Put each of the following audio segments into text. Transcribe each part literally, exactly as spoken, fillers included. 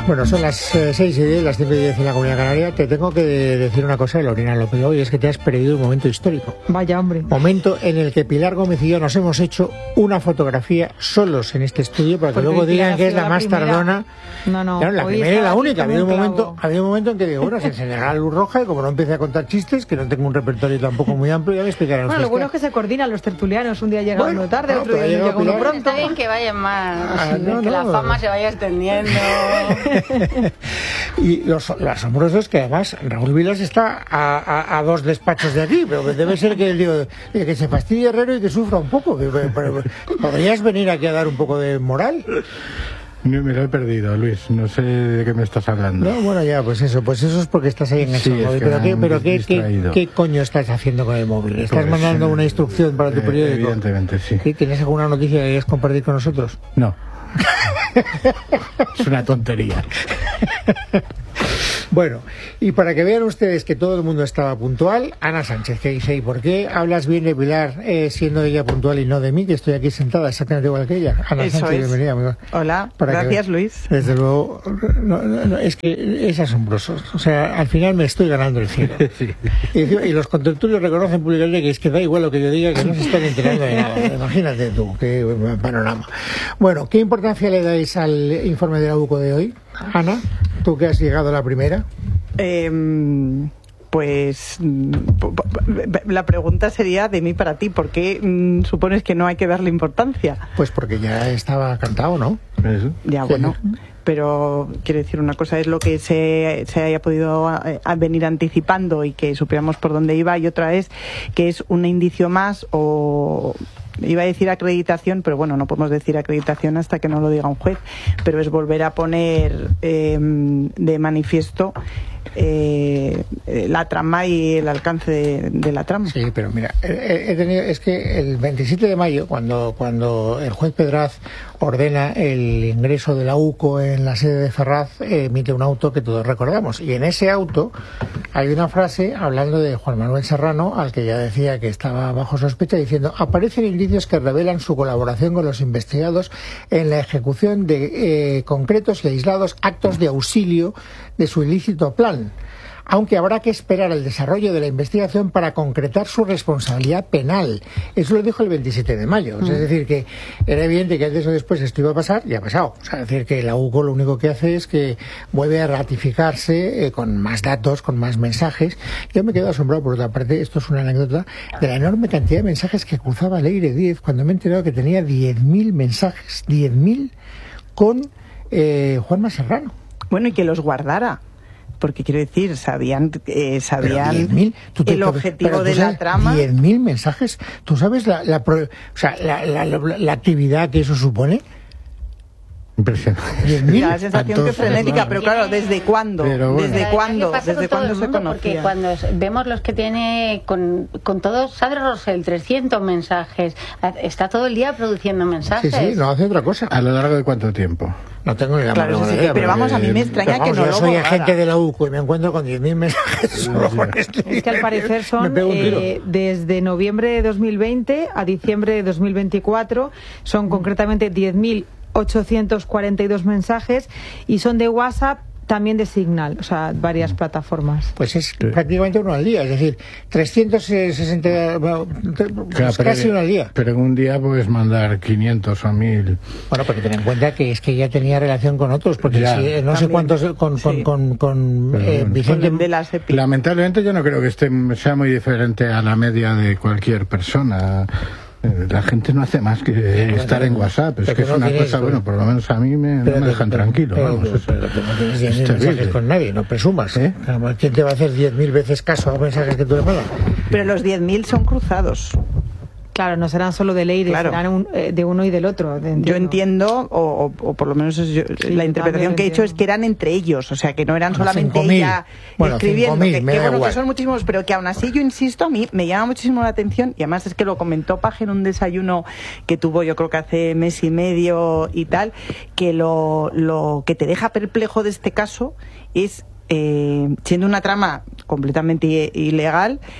Bueno, son las eh, seis y diez, las cinco y diez en la Comunidad Canaria. Te tengo que decir una cosa de Lorena López hoy, es que te has perdido un momento histórico. Vaya, hombre. Momento en el que Pilar Gómez y yo nos hemos hecho una fotografía solos en este estudio para que Porque luego digan que es la, la más primera. tardona. No, no. Claro, la hoy primera y la estaba única. aquí Había un, como un momento, clavo. había un momento en que digo, bueno, se encenderá la luz roja y como no empiece a contar chistes, que no tengo un repertorio tampoco muy amplio, ya me explicarán Bueno, ustedes lo bueno es qué. que se coordinan los tertulianos. Un día llega Bueno, uno tarde, no, otro pero día ha llega llegado uno Pilar. pronto. Está bien que vayan más, Ah, no, que no. la fama se vaya extendiendo. Y los, lo asombroso es que además Raúl Vilas está a, a, a dos despachos de aquí, pero debe ser que, digo, que se fastidie Herrero y que sufra un poco. Que, pero, ¿podrías venir aquí a dar un poco de moral? No, me lo he perdido, Luis. No sé de qué me estás hablando. No, bueno, ya, pues eso, pues eso es porque estás ahí en el Sí, es móvil. que Pero, me qué, han pero qué, qué, distraído. ¿qué coño estás haciendo con el móvil? ¿Estás Pues, mandando eh, una instrucción para tu eh, periódico? Evidentemente, sí. ¿Sí? ¿Tienes alguna noticia que quieras compartir con nosotros? No. Es una tontería. Bueno, y para que vean ustedes que todo el mundo estaba puntual, Ana Sánchez, que dice, ¿y por qué hablas bien de Pilar eh, siendo ella puntual y no de mí, que estoy aquí sentada exactamente igual que ella? Ana Eso Sánchez, es. bienvenida. amigo. Hola, Para que gracias vean. Luis. Desde luego, no, no, no, es que es asombroso. O sea, al final me estoy ganando el cielo. Sí. Y, y los contertulios reconocen públicamente que es que da igual lo que yo diga, que no se están enterando de nada. Imagínate tú, qué panorama. Bueno, ¿qué importancia le dais al informe de la U C O de hoy? Ana, tú que has llegado a la primera. Eh, pues mm, p- p- la pregunta sería de mí para ti. ¿Por qué mm, supones que no hay que darle importancia? Pues porque ya estaba cantado, ¿no? Eso. Ya, Sí. bueno. Pero quiero decir, una cosa es lo que se, se haya podido eh, a venir anticipando y que supiéramos por dónde iba, y otra es que es un indicio más, o iba a decir acreditación, pero bueno, no podemos decir acreditación hasta que no lo diga un juez, pero es volver a poner eh, de manifiesto eh, la trama y el alcance de, de la trama. Sí, pero mira, he, he tenido, es que el veintisiete de mayo, cuando, cuando el juez Pedraz ordena el ingreso de la U C O en la sede de Ferraz, eh, emite un auto que todos recordamos. Y en ese auto hay una frase hablando de Juan Manuel Serrano, al que ya decía que estaba bajo sospecha, diciendo: aparecen indicios que revelan su colaboración con los investigados en la ejecución de eh, concretos y aislados actos de auxilio de su ilícito plan, aunque habrá que esperar el desarrollo de la investigación para concretar su responsabilidad penal. Eso lo dijo el veintisiete de mayo. O sea, es decir, que era evidente que antes o después esto iba a pasar, y ha pasado. O sea, es decir, que la U C O lo único que hace es que vuelve a ratificarse eh, con más datos, con más mensajes. Yo me quedo asombrado, por otra parte, esto es una anécdota, de la enorme cantidad de mensajes que cruzaba Leire Díez cuando me he enterado que tenía diez mil mensajes, diez mil con eh, Juanma Serrano. Bueno, y que los guardara. Porque quiero decir, sabían, eh, sabían diez mil, tú te- el tú- objetivo pero tú de la sabes, trama. diez mil mensajes. ¿Tú sabes la, la, pro- o sea, la, la, la, la actividad que eso supone? Impresionante. diez mil. Da la sensación que es frenética, pero claro, ¿desde cuándo? Pero bueno. ¿Desde Pero cuándo? además, ¿qué pasa ¿Desde con todo cuándo el se mundo? Porque conocía? cuando es- vemos los que tiene con, con todos, Sandra Rosell, trescientos mensajes, está todo el día produciendo Sí, mensajes. sí, no hace otra cosa. ¿A lo largo de cuánto tiempo? No tengo ni la Claro, menor sí, sí, idea, pero vamos, a mí me eh, extraña pero que vamos, no yo lo soy borrara. agente de la U C O y me encuentro con diez mil mensajes solo sí. por este. Es que al parecer Me son pego un tiro. eh, desde noviembre de dos mil veinte a diciembre de dos mil veinticuatro, son concretamente diez mil ochocientos cuarenta y dos mensajes, y son de WhatsApp, también de Signal, o sea, varias plataformas. Pues es prácticamente uno al día, es decir, trescientos sesenta, bueno, Claro, es casi uno al día. Pero en un día puedes mandar quinientos o mil. Bueno, porque ten en cuenta que es que ya tenía relación con otros, porque Ya. si, eh, no sé También. cuántos, con, con, Sí. con, con, Pero eh, bueno. Vicente... Con el de la SEPI. Lamentablemente yo no creo que este sea muy diferente a la media de cualquier persona. Eh, La gente no hace más que Pero estar que en no- WhatsApp. Es pero que que es no una tienes, cosa, pero- bueno, por lo menos a mí me, no Pero me que- dejan pero- tranquilo. pero- Vamos, pero- es, pero que no tienes diez es mil mensajes terrible. con nadie, no presumas. ¿Eh? Además, ¿quién te va a hacer diez mil veces caso a mensajes que tú le mandas? Pero los diez mil son cruzados. Claro, no serán solo de Leire, Claro. serán un- eh, de uno y del otro. de- Yo entiendo, o, o- o por lo menos es yo- la yo interpretación también que he hecho entiendo. es que eran entre ellos, o sea, que no eran Bueno, solamente cinco mil. ella Bueno, escribiendo, cinco mil, que, me que da bueno, igual. que son muchísimos, pero que aún así yo insisto, a mí me llama muchísimo la atención, y además es que lo comentó Paje en un desayuno que tuvo yo creo que hace mes y medio y tal, que lo, lo que te deja perplejo de este caso es, eh, siendo una trama completamente i- ilegal,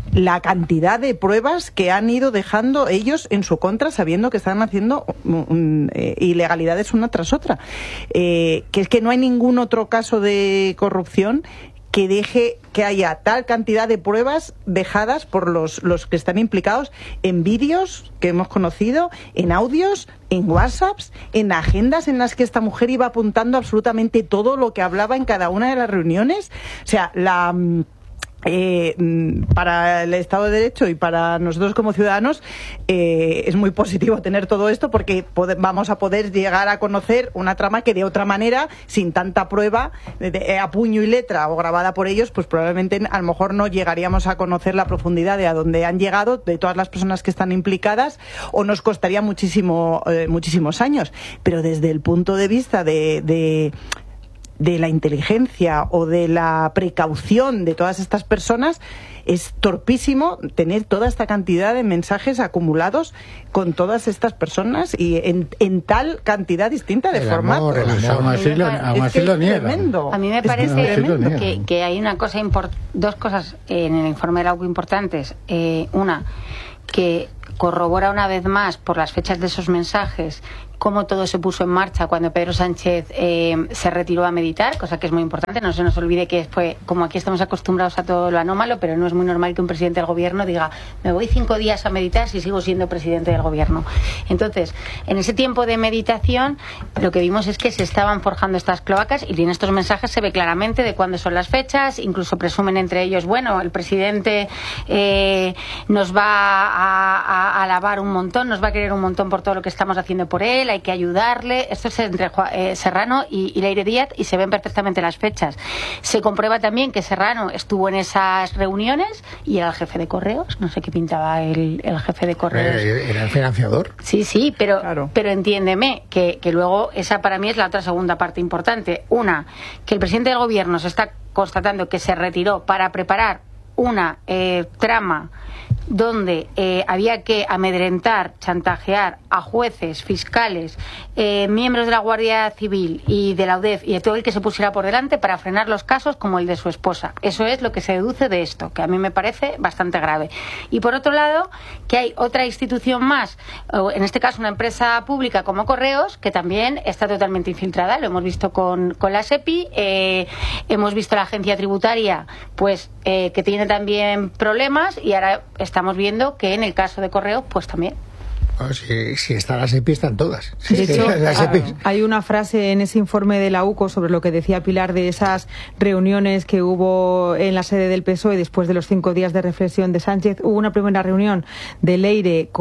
la cantidad de pruebas que han ido dejando ellos en su contra, sabiendo que están haciendo um, eh, ilegalidades una tras otra. Eh, que es que no hay ningún otro caso de corrupción que deje que haya tal cantidad de pruebas dejadas por los, los que están implicados en vídeos que hemos conocido, en audios, en WhatsApps, en agendas en las que esta mujer iba apuntando absolutamente todo lo que hablaba en cada una de las reuniones. O sea, la... Eh, para el Estado de Derecho y para nosotros como ciudadanos eh, es muy positivo tener todo esto, porque pode- vamos a poder llegar a conocer una trama que de otra manera, sin tanta prueba de, de, a puño y letra o grabada por ellos, pues probablemente a lo mejor no llegaríamos a conocer la profundidad de a dónde han llegado, de todas las personas que están implicadas, o nos costaría muchísimo eh, muchísimos años. Pero desde el punto de vista de, de de la inteligencia o de la precaución de todas estas personas, es torpísimo tener toda esta cantidad de mensajes acumulados con todas estas personas y en, en tal cantidad distinta de El formatos. amor, el amor. Aún así lo, Es aún Es así que lo es niegan. tremendo. A mí me Es parece tremendo. que, que hay una cosa import- dos cosas en el informe de la U C importantes. Eh, una, que corrobora una vez más por las fechas de esos mensajes cómo todo se puso en marcha cuando Pedro Sánchez eh, se retiró a meditar, cosa que es muy importante. No se nos olvide que fue, como aquí estamos acostumbrados a todo lo anómalo, pero no es muy normal que un presidente del gobierno diga, me voy cinco días a meditar si sigo siendo presidente del gobierno. Entonces, en ese tiempo de meditación, lo que vimos es que se estaban forjando estas cloacas, y en estos mensajes se ve claramente de cuándo son las fechas. Incluso presumen entre ellos, bueno, el presidente eh, nos va a, a, a alabar un montón, nos va a querer un montón por todo lo que estamos haciendo por él, hay que ayudarle. Esto es entre eh, Serrano y, y Leire Díaz, y se ven perfectamente las fechas. Se comprueba también que Serrano estuvo en esas reuniones y era el jefe de correos. No sé qué pintaba el, el jefe de correos. Eh, Era el financiador. Sí, sí, pero, Claro. pero entiéndeme que, que luego esa para mí es la otra segunda parte importante. Una, que el presidente del gobierno se está constatando que se retiró para preparar una eh, trama donde eh, había que amedrentar, chantajear a jueces, fiscales, eh, miembros de la Guardia Civil y de la U D E F y de todo el que se pusiera por delante para frenar los casos como el de su esposa. Eso es lo que se deduce de esto, que a mí me parece bastante grave. Y por otro lado, que hay otra institución más, o en este caso una empresa pública como Correos, que también está totalmente infiltrada. Lo hemos visto con, con la SEPI, eh, hemos visto la agencia tributaria, pues eh, que tiene también problemas, y ahora estamos viendo que en el caso de Correos, pues también. Bueno, si, si está la SEPI, están todas. Si De es que hecho, la SEPI- hay una frase en ese informe de la U C O sobre lo que decía Pilar de esas reuniones que hubo en la sede del P S O E después de los cinco días de reflexión de Sánchez. Hubo una primera reunión de Leire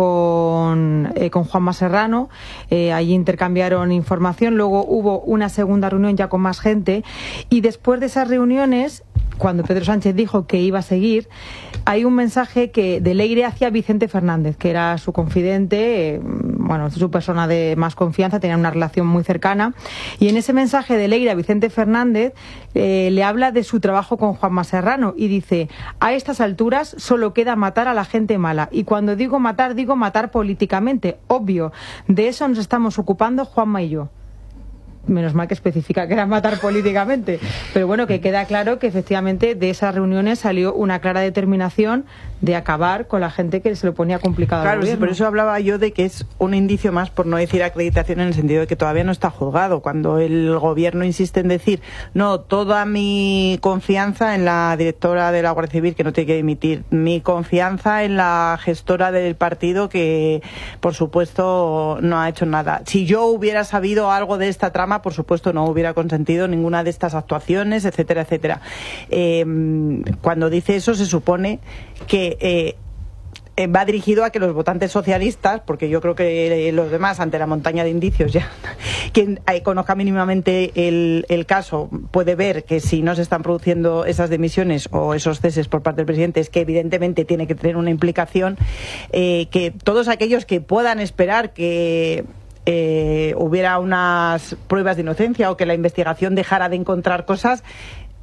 con, eh, con Juanma Serrano, eh, allí intercambiaron información, luego hubo una segunda reunión ya con más gente, y después de esas reuniones, cuando Pedro Sánchez dijo que iba a seguir, hay un mensaje que de Leire hacia Vicente Fernández, que era su confidente, eh, bueno, su persona de más confianza, tenían una relación muy cercana, y en ese mensaje de Leire a Vicente Fernández eh, le habla de su trabajo con Juanma Serrano y dice, a estas alturas solo queda matar a la gente mala, y cuando digo matar, digo matar políticamente, obvio, de eso nos estamos ocupando Juanma y yo. Menos mal que especifica que era matar políticamente, pero bueno, que queda claro que efectivamente de esas reuniones salió una clara determinación de acabar con la gente que se lo ponía complicado al Claro, sí, gobierno. por eso hablaba yo de que es un indicio más, por no decir acreditación, en el sentido de que todavía no está juzgado. Cuando el gobierno insiste en decir, no, toda mi confianza en la directora de la Guardia Civil, que no tiene que dimitir, mi confianza en la gestora del partido, que por supuesto no ha hecho nada. Si yo hubiera sabido algo de esta trama, por supuesto no hubiera consentido ninguna de estas actuaciones, etcétera, etcétera. Eh, cuando dice eso, se supone que Eh, eh, va dirigido a que los votantes socialistas, porque yo creo que eh, los demás, ante la montaña de indicios, ya quien eh, conozca mínimamente el, el caso puede ver que si no se están produciendo esas dimisiones o esos ceses por parte del presidente, es que evidentemente tiene que tener una implicación, eh, que todos aquellos que puedan esperar que Eh, hubiera unas pruebas de inocencia o que la investigación dejara de encontrar cosas,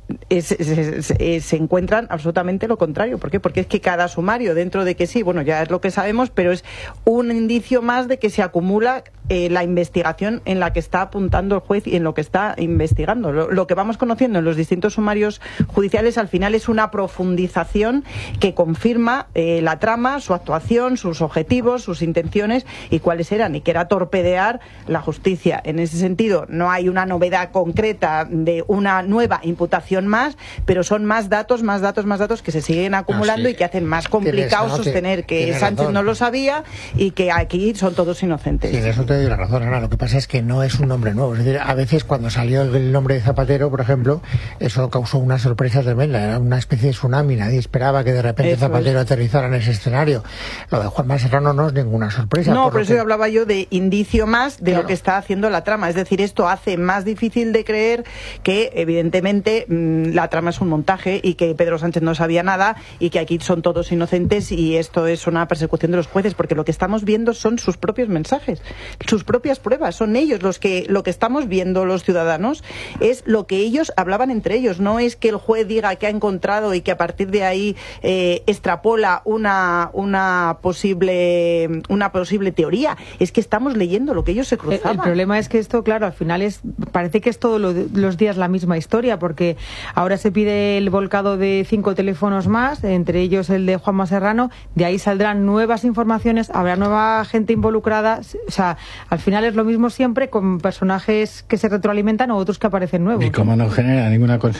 Es, es, es, se encuentran absolutamente lo contrario. ¿Por qué? Porque es que cada sumario, dentro de que sí, bueno, ya es lo que sabemos, pero es un indicio más de que se acumula eh, la investigación en la que está apuntando el juez y en lo que está investigando. Lo, lo que vamos conociendo en los distintos sumarios judiciales al final es una profundización que confirma eh, la trama, su actuación, sus objetivos, sus intenciones y cuáles eran, y que era torpedear la justicia. En ese sentido, no hay una novedad concreta de una nueva imputación más, pero son más datos, más datos, más datos que se siguen acumulando no, sí. y que hacen más complicado tienes, no, sostener que Sánchez razón. no lo sabía y que aquí son todos inocentes. Sí, en eso te doy la razón, Ana. Lo que pasa es que no es un nombre nuevo. Es decir, a veces cuando salió el nombre de Zapatero, por ejemplo, eso causó una sorpresa tremenda. Era una especie de tsunami. Nadie esperaba que de repente eso Zapatero es. aterrizara en ese escenario. Lo de Juanma Serrano no es ninguna sorpresa. No, por, por eso que... yo hablaba yo de indicio más de claro. lo que está haciendo la trama. Es decir, esto hace más difícil de creer que, evidentemente, mmm, la trama es un montaje y que Pedro Sánchez no sabía nada y que aquí son todos inocentes y esto es una persecución de los jueces, porque lo que estamos viendo son sus propios mensajes, sus propias pruebas, son ellos los que lo que estamos viendo los ciudadanos es lo que ellos hablaban entre ellos, no es que el juez diga que ha encontrado y que a partir de ahí eh, extrapola una una posible una posible teoría, es que estamos leyendo lo que ellos se cruzaban. El, el problema es que esto, claro, al final es parece que es todos lo, los días la misma historia, porque ahora se pide el volcado de cinco teléfonos más, entre ellos el de Juanma Serrano, de ahí saldrán nuevas informaciones, habrá nueva gente involucrada, o sea, al final es lo mismo siempre con personajes que se retroalimentan o otros que aparecen nuevos. Y como no genera ninguna consecuencia